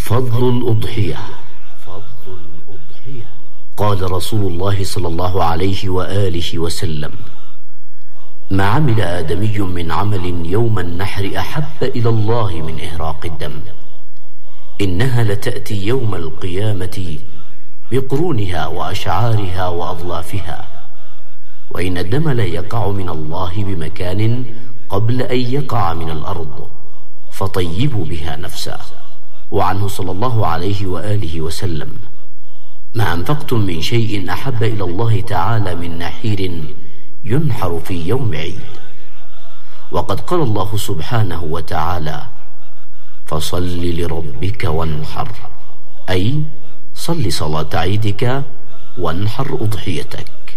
فضل الأضحية. قال رسول الله صلى الله عليه وآله وسلم: ما عمل آدمي من عمل يوم النحر أحب إلى الله من إهراق الدم، إنها لتأتي يوم القيامة بقرونها وأشعارها وأظلافها، وإن الدم لا يقع من الله بمكان قبل أن يقع من الأرض، فطيبوا بها نفسا. وعنه صلى الله عليه وآله وسلم: ما أنفقتم من شيء أحب إلى الله تعالى من نحير ينحر في يوم عيد. وقد قال الله سبحانه وتعالى: فصل لربك وانحر، أي صل صلاة عيدك وانحر أضحيتك.